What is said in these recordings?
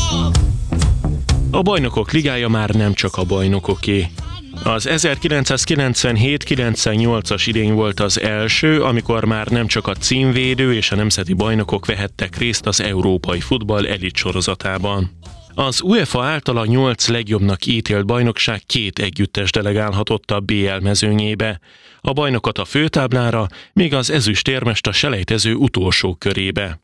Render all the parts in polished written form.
A Bajnokok Ligája már nem csak a bajnokoké. Az 1997-98-as idény volt az első, amikor már nem csak a címvédő és a nemzeti bajnokok vehettek részt az európai futball elit sorozatában. Az UEFA által a 8 legjobbnak ítélt bajnokság 2 együttes delegálhatott a BL mezőnyébe, a bajnokat a főtáblára, míg az ezüstérmest a selejtező utolsó körébe.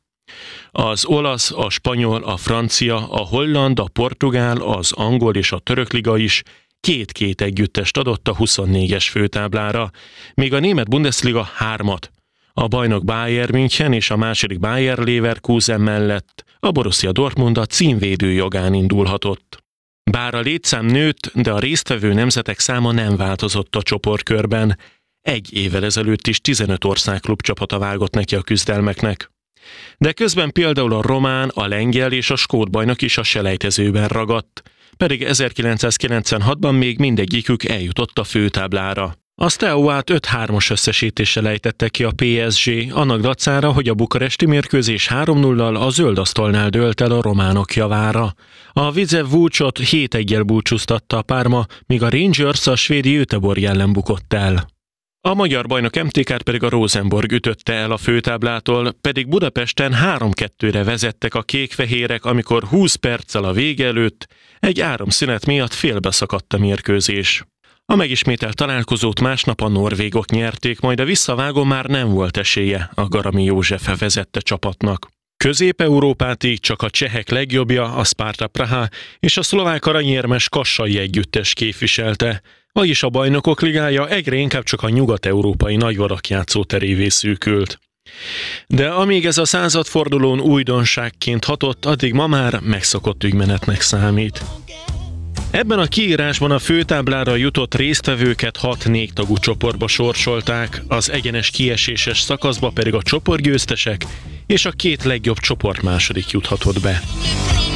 Az olasz, a spanyol, a francia, a holland, a portugál, az angol és a török liga is 2-2 együttest adott a 24-es főtáblára, míg a német Bundesliga 3-at. A bajnok Bayern München és a második Bayer Leverkusen mellett a Borussia Dortmund a címvédő jogán indulhatott. Bár a létszám nőtt, de a résztvevő nemzetek száma nem változott a csoportkörben. Egy évvel ezelőtt is 15 ország klubcsapata vágott neki a küzdelmeknek. De közben például a román, a lengyel és a skót bajnok is a selejtezőben ragadt, pedig 1996-ban még mindegyikük eljutott a főtáblára. A Steaua-t 5-3-as összesítéssel ejtette ki a PSG, annak dacára, hogy a bukaresti mérkőzés 3-0-al a zöldasztalnál dőlt el a románok javára. A Widzew Łódźot 7-1-jel búcsúztatta a Parma, míg a Rangers a svéd Göteborg ellen bukott el. A magyar bajnok MTK-t pedig a Rosenborg ütötte el a főtáblától, pedig Budapesten 3-2-re vezettek a kékfehérek, amikor 20 perccel a vége előtt egy áramszünet miatt félbeszakadt a mérkőzés. A megismételt találkozót másnap a norvégok nyerték, majd a visszavágón már nem volt esélye a Garami József vezette csapatnak. Közép-Európát így csak a csehek legjobbja, a Sparta Praha és a szlovák aranyérmes Kassai együttes képviselte, vagyis a Bajnokok Ligája egyre inkább csak a nyugat-európai nagyvadak játszóterévé szűkült. De amíg ez a századfordulón újdonságként hatott, addig ma már megszokott ügymenetnek számít. Ebben a kiírásban a főtáblára jutott résztvevőket 6 4-tagú csoportba sorsolták, az egyenes kieséses szakaszba pedig a csoportgyőztesek és a 2 legjobb csoportmásodik juthatott be.